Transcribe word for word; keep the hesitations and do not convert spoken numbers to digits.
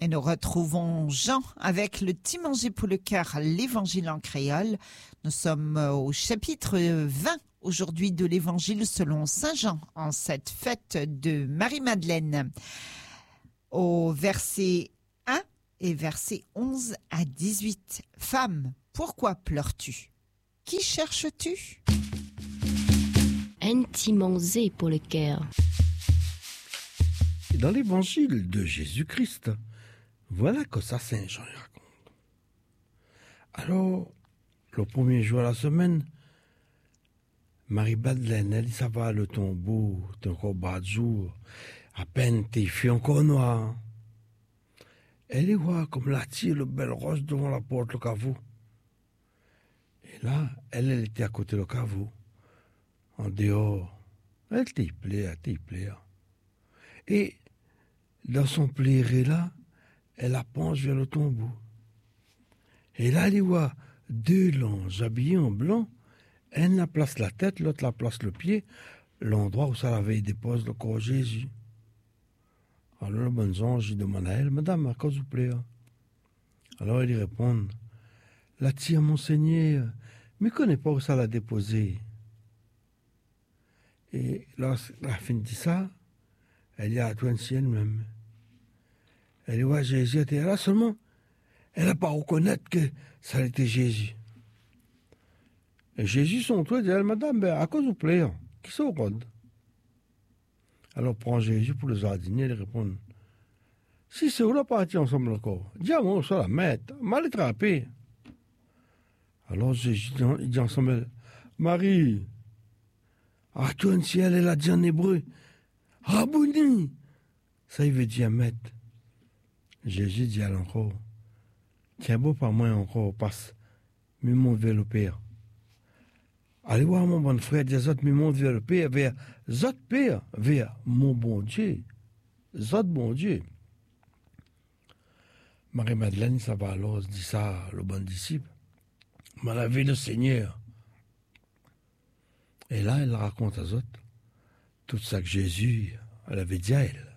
Et nous retrouvons Jean avec le petit manger pour le cœur, l'évangile en créole. Nous sommes au chapitre vingt aujourd'hui de l'évangile selon saint Jean, en cette fête de Marie-Madeleine. Au verset un et verset onze à dix-huit. Femme, pourquoi pleures-tu? Qui cherches-tu? Un petit manger pour le cœur. Dans l'évangile de Jésus-Christ, voilà que ça Saint Jean raconte. Alors, le premier jour de la semaine, Marie-Madeleine, elle dit, ça va, le tombeau, t'es encore bas de jour, à peine t'es fait encore noir. Elle y voit comme la tire le belle roche devant la porte, le caveau. Et là, elle, elle était à côté du caveau, en dehors. Elle t'y plaît, elle t'y plaît. Et dans son plairé là, elle penche vers le tombeau. Et là, elle y voit deux langes habillés en blanc. Elle la place la tête, l'autre la place le pied, l'endroit où ça l'avait dépose le corps de Jésus. Alors le bon ange, il demande à elle, Madame, à cause vous plaît. Alors elle y répond, la tire, monseigneur, mais ne connaît pas où ça l'a déposé. Et lorsqu'elle a fini de ça, elle y a attendu elle-même. Elle voit Jésus était là seulement. Elle n'a pas reconnaître que ça était Jésus. Et Jésus, son toit, dit, Madame, ben, à cause vous plaît, qui s'en rende? Alors prend Jésus pour le jardinier, il répond, si c'est où la partie ensemble encore, dis-moi, ça la mettre, mal attrapé. Alors Jésus, il dit ensemble, Marie, Artoine, si elle, elle a dit en hébreu, Rabouni, ça il veut dire maître. Jésus dit à l'encore, tiens beau par moi encore, passe, mais mon vers le Père. Allez voir mon bon frère, des autres, mais mon vers le Père, vers autres Père, vers mon bon Dieu, autres bon Dieu. Marie-Madeleine, ça va alors, dit ça, le bon disciple, m'a lavé le Seigneur. Et là, elle raconte à autres tout ça que Jésus, elle avait dit à elle.